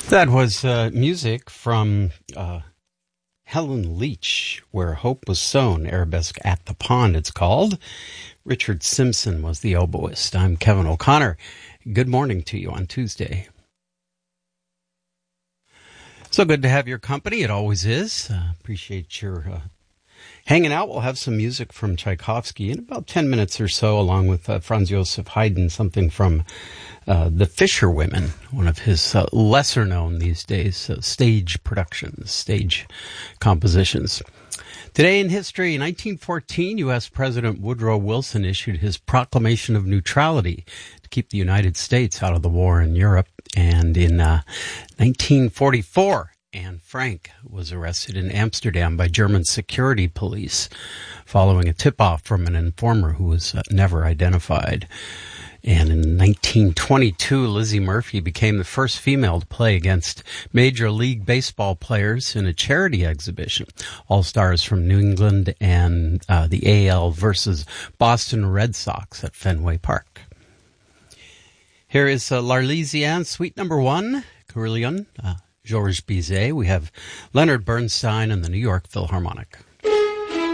That was music from Helen Leach, Where Hope Was Sown, Arabesque at the Pond, it's called. Richard Simpson was the oboist. I'm Kevin O'Connor. Good morning to you on Tuesday. So good to have your company. It always is. Appreciate your hanging out. We'll have some music from Tchaikovsky in about 10 minutes or so, along with Franz Joseph Haydn, something from The Fisherwomen, one of his lesser known these days stage productions, stage compositions. Today in history, in 1914, U.S. President Woodrow Wilson issued his Proclamation of Neutrality to keep the United States out of the war in Europe. And in 1944, Anne Frank was arrested in Amsterdam by German security police following a tip-off from an informer who was never identified. And in 1922, Lizzie Murphy became the first female to play against Major League Baseball players in a charity exhibition. All-Stars from New England and the AL versus Boston Red Sox at Fenway Park. Here is L'Arlésienne, Suite Number 1, Carillon, Georges Bizet. We have Leonard Bernstein and the New York Philharmonic.